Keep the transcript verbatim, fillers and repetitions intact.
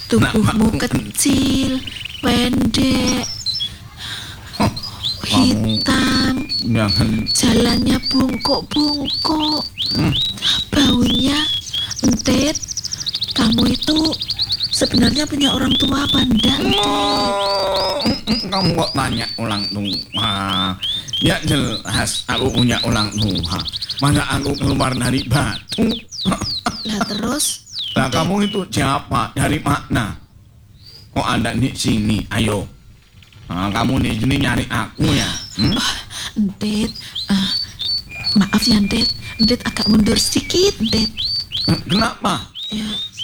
Tubuhmu kecil, pendek, Oh, hitam, jangan. jalannya bungkuk-bungkuk, Hmm. baunya entit. Kamu itu sebenarnya punya orang tua apa enggak, Entit? Oh, kamu kok tanya ulang tua? Ya jelas aku punya ulang tua. Mana aku keluar dari batu? Lah terus? Lah kamu itu siapa? Dari mana? Kok ada di sini? Ayo. Nah, kamu di sini nyari aku ya? Hmm? Oh, Entit, ah, maaf ya Entit, Entit agak mundur sedikit, Entit. Kenapa? Ya,